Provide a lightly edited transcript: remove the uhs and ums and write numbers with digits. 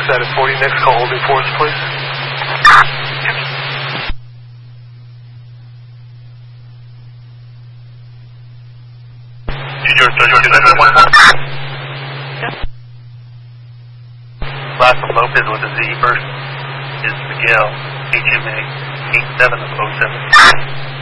status 40, next call holding force, please. Last from Lopez with a Z first is Miguel, HMA 8707.